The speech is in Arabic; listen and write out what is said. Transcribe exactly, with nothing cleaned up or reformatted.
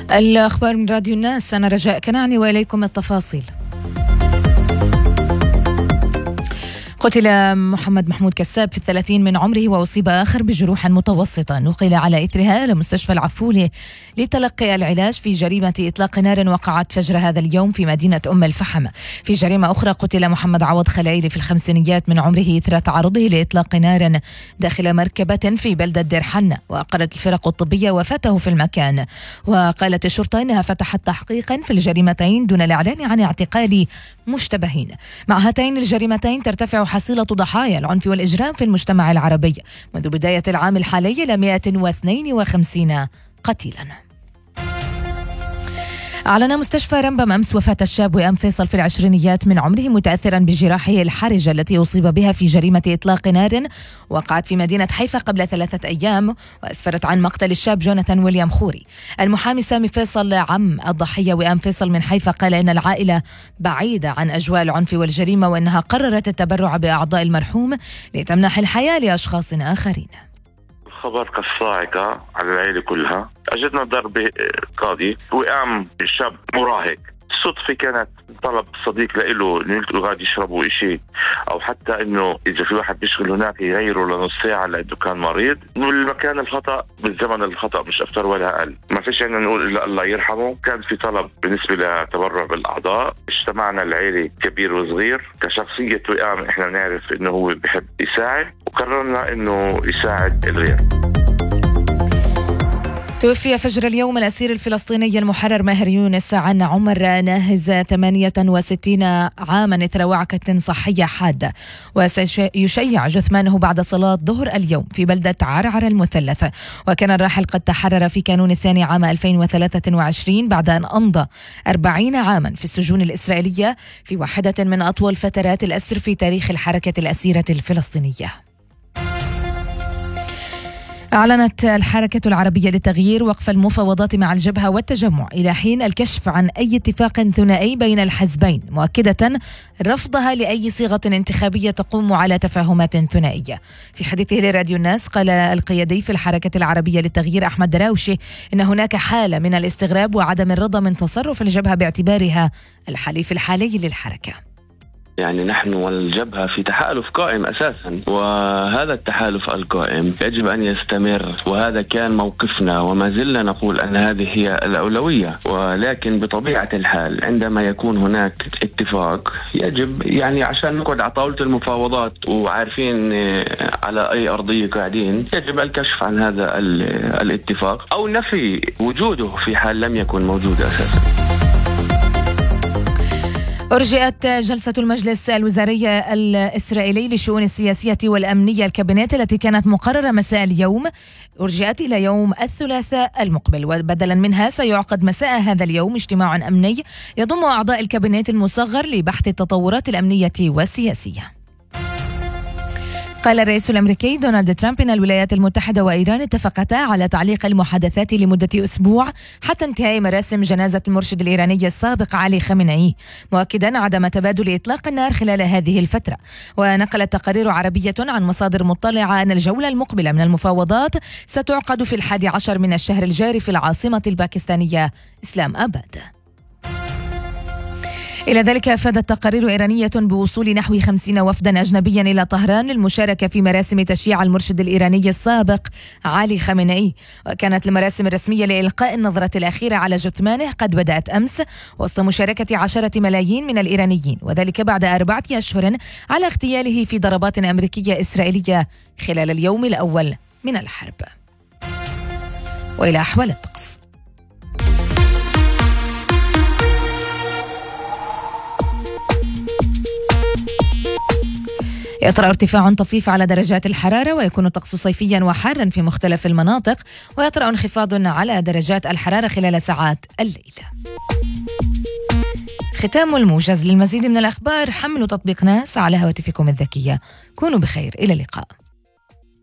الأخبار من راديو الناس، أنا رجاء كنعني وإليكم التفاصيل. قتل محمد محمود كساب في الثلاثين من عمره وأصيب آخر بجروح متوسطة، نقل على إثرها إلى مستشفى العفولي لتلقي العلاج في جريمة إطلاق نار وقعت فجر هذا اليوم في مدينة أم الفحم. في جريمة أخرى قتل محمد عوض خلايلي في الخمسينيات من عمره إثر تعرضه لإطلاق نار داخل مركبة في بلدة دير حنة، وأقرت الفرق الطبية وفاته في المكان. وقالت الشرطة إنها فتحت تحقيقا في الجريمتين دون الإعلان عن اعتقال مشتبهين. مع هاتين الجريمتين ترتفع حصيلة ضحايا العنف والإجرام في المجتمع العربي منذ بداية العام الحالي إلى مئة واثنين وخمسين قتيلا. أعلن مستشفى رمبم أمس وفاة الشاب وئام فيصل في العشرينيات من عمره متأثرا بجراحه الحرجة التي أصيب بها في جريمة إطلاق نار وقعت في مدينة حيفا قبل ثلاثة أيام، وأسفرت عن مقتل الشاب جوناثان ويليام خوري. المحامي سامي فيصل عم الضحية وئام فيصل من حيفا قال إن العائلة بعيدة عن أجواء العنف والجريمة، وأنها قررت التبرع بأعضاء المرحوم لتمنح الحياة لأشخاص آخرين. خبر كالصاعقة على العائلة كلها. أجدنا ضرب قاضي وقام شاب مراهق، صدفة كانت طلب صديق له انه غادي يشربوا إشي او حتى انه اذا في واحد بيشغل هناك يغيره لنص ساعة لانه كان مريض. والمكان الخطأ بالزمن الخطأ مش اكثر ولا اقل. ما فيش عنا نقول الا الله يرحمه. كان في طلب بالنسبة لتبرع بالاعضاء، اجتمعنا العائلة كبير وصغير. كشخصية وئام احنا نعرف انه هو بيحب يساعد، وقررنا انه يساعد الغير. توفي فجر اليوم الأسير الفلسطيني المحرر ماهر يونس عن عمر ناهز ثمانية وستين عاما إثر وعكة صحية حادة، وسيشيع جثمانه بعد صلاة ظهر اليوم في بلدة عرعر المثلث. وكان الراحل قد تحرر في كانون الثاني عام ألفين وثلاثة وعشرين بعد أن أمضى أربعين عاما في السجون الإسرائيلية في واحدة من أطول فترات الأسر في تاريخ الحركة الأسيرة الفلسطينية. أعلنت الحركة العربية للتغيير وقف المفاوضات مع الجبهة والتجمع إلى حين الكشف عن أي اتفاق ثنائي بين الحزبين، مؤكدة رفضها لأي صيغة انتخابية تقوم على تفاهمات ثنائية. في حديثه لراديو الناس قال القيادي في الحركة العربية للتغيير أحمد دراوشي إن هناك حالة من الاستغراب وعدم الرضا من تصرف الجبهة باعتبارها الحليف الحالي للحركة. يعني نحن والجبهة في تحالف قائم أساسا، وهذا التحالف القائم يجب أن يستمر، وهذا كان موقفنا وما زلنا نقول أن هذه هي الأولوية. ولكن بطبيعة الحال عندما يكون هناك اتفاق يجب يعني عشان نقعد على طاولة المفاوضات وعارفين على أي أرضية قاعدين، يجب الكشف عن هذا الاتفاق أو نفي وجوده في حال لم يكن موجود أساسا. أرجئت جلسة المجلس الوزاري الإسرائيلي للشؤون السياسية والأمنية الكابينت التي كانت مقررة مساء اليوم أرجئت إلى يوم الثلاثاء المقبل، وبدلا منها سيعقد مساء هذا اليوم اجتماع أمني يضم أعضاء الكابينت المصغر لبحث التطورات الأمنية والسياسية. قال الرئيس الأمريكي دونالد ترامب إن الولايات المتحدة وإيران اتفقتا على تعليق المحادثات لمدة أسبوع حتى انتهاء مراسم جنازة المرشد الإيراني السابق علي خامنئي، مؤكدا عدم تبادل إطلاق النار خلال هذه الفترة. ونقلت تقارير عربية عن مصادر مطلعة أن الجولة المقبلة من المفاوضات ستعقد في الحادي عشر من الشهر الجاري في العاصمة الباكستانية إسلام آباد. إلى ذلك أفادت تقارير إيرانية بوصول نحو خمسين وفدا أجنبيا إلى طهران للمشاركة في مراسم تشييع المرشد الإيراني السابق علي خامنئي. وكانت المراسم الرسمية لإلقاء النظرة الأخيرة على جثمانه قد بدأت أمس وسط مشاركة عشرة ملايين من الإيرانيين، وذلك بعد أربعة أشهر على اغتياله في ضربات أمريكية إسرائيلية خلال اليوم الأول من الحرب. وإلى أحوال الطقس. يطرأ ارتفاع طفيف على درجات الحرارة، ويكون الطقس صيفيا وحارا في مختلف المناطق، ويطرأ انخفاض على درجات الحرارة خلال ساعات الليل. ختام الموجز. للمزيد من الأخبار حملوا تطبيق ناس على هواتفكم الذكية. كونوا بخير، إلى اللقاء.